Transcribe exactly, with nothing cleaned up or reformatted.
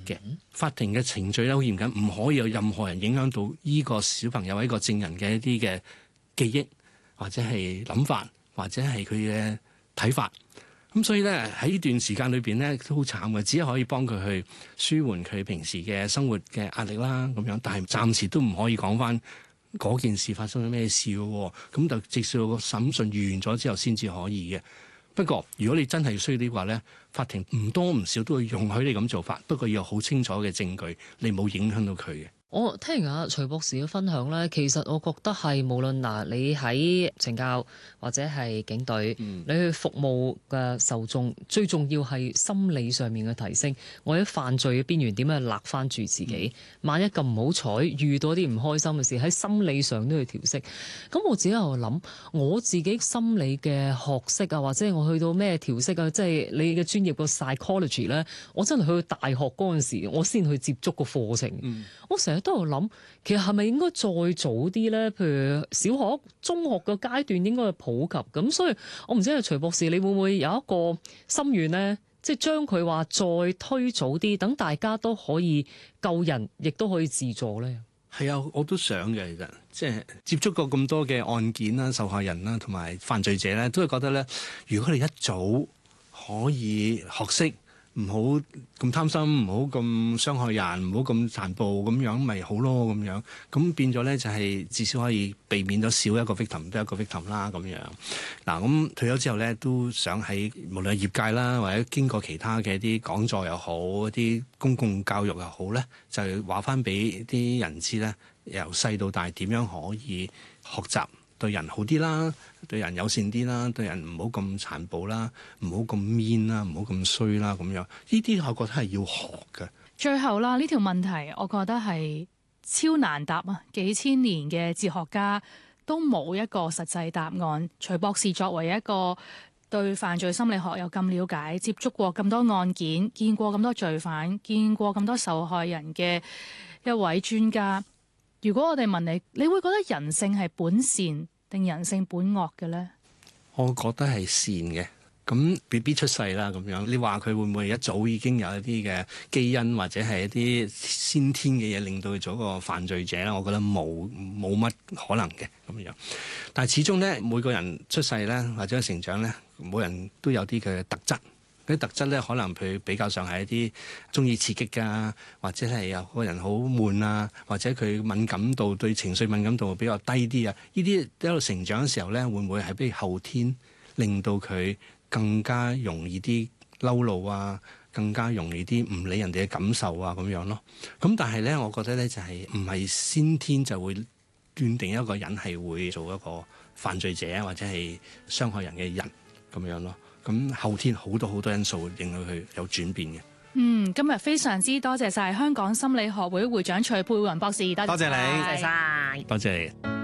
嘅。法庭嘅程序咧好嚴謹，唔可以有任何人影響到呢個小朋友一個證人嘅一啲嘅記憶或者係諗法或者係佢嘅睇法。咁所以咧喺呢段時間裏邊咧都好慘嘅，只係可以幫佢去舒緩佢平時嘅生活嘅壓力啦咁樣，但係暫時都唔可以講翻嗰件事發生咗咩事喎。咁就直至到個審訊完咗之後先至可以嘅。不過如果你真係需要啲話咧，法庭唔多唔少都會容許你咁做法，不過要有好清楚嘅證據，你冇影響到佢嘅。 我聽完阿徐博士嘅分享咧，其實我覺得係無論嗱，你喺懲教或者係警隊，嗯、你去服務嘅受眾，最重要係心理上面嘅提升。我喺犯罪嘅邊緣點樣勒翻住自己？嗯、萬一咁唔好彩遇到啲唔開心嘅事，喺心理上都要調適。咁我自己喺度諗，我自己心理嘅學識啊，或者我去到咩調適啊，即係你嘅專業個 psychology 咧，我真係去到大學嗰陣時，我先去接觸個課程。嗯、我成日都喺度諗，其實係咪應該再早啲咧？譬如小學、中學嘅階段應該去普及咁，所以我唔知阿徐博士，你會唔會有一個心願咧？即係將佢話再推早啲，等大家都可以救人，亦都可以自助咧。 係啊，我都想嘅，其實即係接觸過咁多嘅案件啦、受害人啦同埋犯罪者咧，都係覺得咧，如果你一早可以學識。唔好咁貪心，唔好咁傷害人，唔好咁殘暴咁樣，咪好咯咁樣。咁變咗咧就係至少可以避免咗少一個 victim 多一個 victim 啦咁樣。嗱咁退休之後咧，都想喺無論係業界啦，或者經過其他嘅一啲講座又好，一啲公共教育又好咧，就係話翻俾啲人知咧，由細到大點樣可以學習。對人好啲啦，對人友善啲啦，對人唔好咁殘暴啦，唔好咁 mean 啦，唔好咁衰啦，咁樣呢啲我覺得係要學嘅。 最後啦，呢條問題我覺得係超難答啊！幾千年嘅哲學家都冇一個實際答案。徐博士作為一個對犯罪心理學有咁了解，接觸過咁多案件，見過咁多罪犯，見過咁多受害人嘅一位專家。如果我哋問你，你會覺得人性係本善定人性本惡嘅咧？ 我覺得係善嘅。咁 B B 出世啦，咁樣你話佢會唔會一早已經有一啲嘅基因或者係一啲先天嘅嘢令到佢做一個犯罪者咧？我覺得冇冇乜可能嘅咁樣。但係始終咧，每個人出世咧或者成長咧，每人都有啲嘅特質。啲特質咧，可能佢比較上係一啲中意刺激㗎，或者係有個人好悶啊，或者佢敏感度對情緒敏感度比較低啲啊。呢啲喺度成長嘅時候咧，會唔會係比如後天令到佢更加容易啲嬲怒啊，更加容易啲唔理人哋嘅感受啊咁樣咯？咁但係咧，我覺得咧就係唔係先天就會斷定一個人係會做一個犯罪者或者係傷害人嘅人咁樣咯。咁後天好多好多因素令到佢有轉變嘅。 嗯，今日非常之多謝晒香港心理學會會長徐沛雲博士，多謝， 多謝你，多謝晒， 多謝你。